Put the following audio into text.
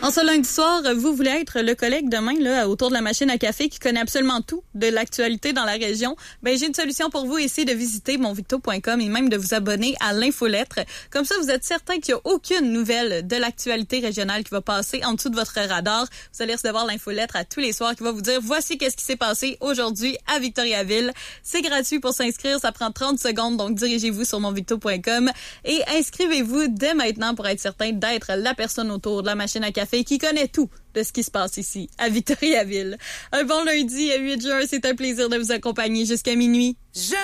En ce lundi soir, vous voulez être le collègue demain là autour de la machine à café qui connaît absolument tout de l'actualité dans la région. Ben j'ai une solution pour vous, essayez de visiter monvicto.com et même de vous abonner à l'infolettre. Comme ça, vous êtes certain qu'il n'y a aucune nouvelle de l'actualité régionale qui va passer en dessous de votre radar. Vous allez recevoir l'infolettre à tous les soirs qui va vous dire voici qu'est-ce qui s'est passé aujourd'hui à Victoriaville. C'est gratuit pour s'inscrire, ça prend 30 secondes, donc dirigez-vous sur monvicto.com et inscrivez-vous dès maintenant pour être certain d'être la personne autour de la machine à café qui connaît tout de ce qui se passe ici, à Victoriaville. Un bon lundi, 8 juin, c'est un plaisir de vous accompagner jusqu'à minuit.